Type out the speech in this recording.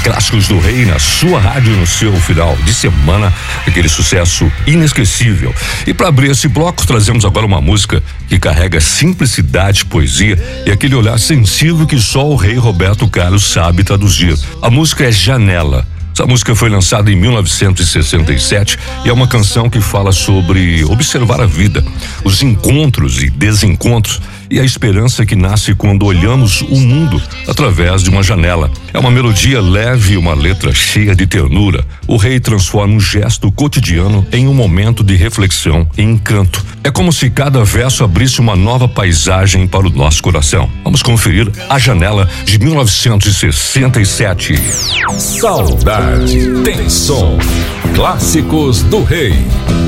Clássicos do Rei na sua rádio, no seu final de semana, aquele sucesso inesquecível. E para abrir esse bloco, trazemos agora uma música que carrega simplicidade, poesia e aquele olhar sensível que só o rei Roberto Carlos sabe traduzir. A música é Janela. Essa música foi lançada em 1967 e é uma canção que fala sobre observar a vida, os encontros e desencontros e a esperança que nasce quando olhamos o mundo através de uma janela. É uma melodia leve e uma letra cheia de ternura. O rei transforma um gesto cotidiano em um momento de reflexão e encanto. É como se cada verso abrisse uma nova paisagem para o nosso coração. Vamos conferir A Janela, de 1967. Saudade tem som. Clássicos do Rei.